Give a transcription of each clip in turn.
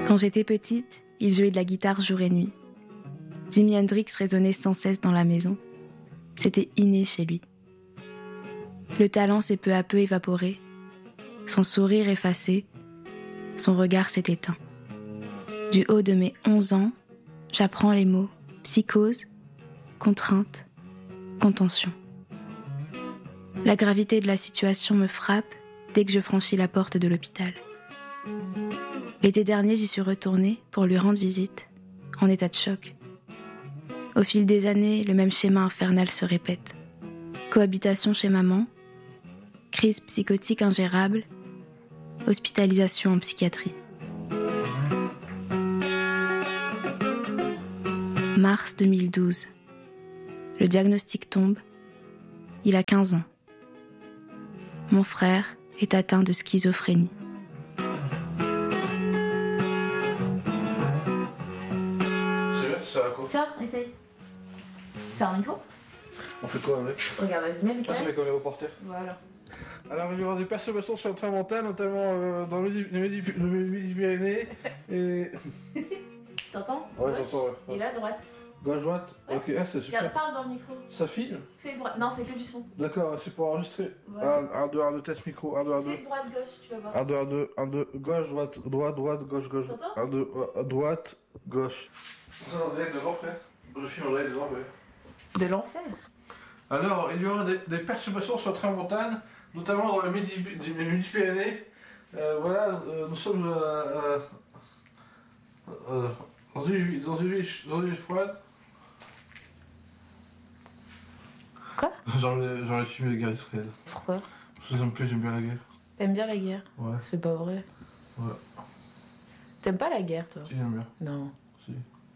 Quand j'étais petite, il jouait de la guitare jour et nuit. Jimi Hendrix résonnait sans cesse dans la maison. C'était inné chez lui. Le talent s'est peu à peu évaporé, son sourire effacé, son regard s'est éteint. Du haut de mes 11 ans, j'apprends les mots psychose, contrainte, contention. La gravité de la situation me frappe dès que je franchis la porte de l'hôpital. L'été dernier, j'y suis retournée pour lui rendre visite, en état de choc. Au fil des années, le même schéma infernal se répète. Cohabitation chez maman, crise psychotique ingérable, hospitalisation en psychiatrie. Mars 2012. Le diagnostic tombe. Il a 15 ans. Mon frère est atteint de schizophrénie. C'est bien, ça va quoi? Tiens, essaye. C'est un micro? On fait quoi avec? Regarde, vas-y, mets le Ah, c'est casque. comme les reporters. Voilà. Alors, il y aura des perturbations sur le train mental, notamment dans le Midi-Pyrénées. Et. T'entends? Ouais, Gauche. j'entends, ouais. Et là, droite. Gauche-droite? Ouais. Ok, ah, c'est super. Regarde, parle dans le micro. Ça filme? Fais droite. Non, c'est que du son. D'accord, c'est pour enregistrer. Voilà. 1, 2, 1, 2, test micro. 1, 2, 1, 2. Fais droite-gauche, tu vas voir. 1, 2, 1, 2, 1, 2, gauche, droite, droite, gauche, gauche. T'entends? 1, 2, droite, gauche. Ça, on dirait de l'enfer. Je filme en direct de l'enfer. De l'enfer. Alors, il y aura des perturbations sur le train montagne, notamment dans les Midi-Pyrénées. Voilà, nous sommes dans une ville froide. Quoi? J'aurais filmé les guerres d'Israël. Pourquoi? Parce que ça me plaît, j'aime bien la guerre. T'aimes bien la guerre? Ouais. C'est pas vrai. Ouais. T'aimes pas la guerre, toi? Si, j'aime bien. Non. Si.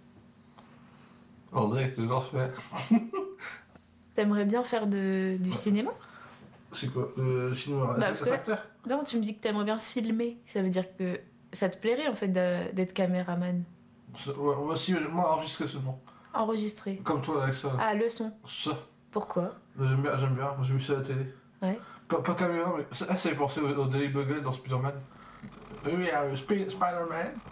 En direct de l'enfer. T'aimerais bien faire du cinéma? C'est quoi? Le cinéma? Parce que là- acteur? Non, tu me dis que t'aimerais bien filmer. Ça veut dire que ça te plairait en fait d'être caméraman. Ouais, si, moi enregistrer seulement. Enregistrer. Comme toi avec ça. Ah, le son. Ça. Pourquoi? J'aime bien, j'ai vu ça à la télé. Ouais. Pas caméra, mais ça fait penser au Daily Bugle dans Spider-Man. Oui, Spider-Man.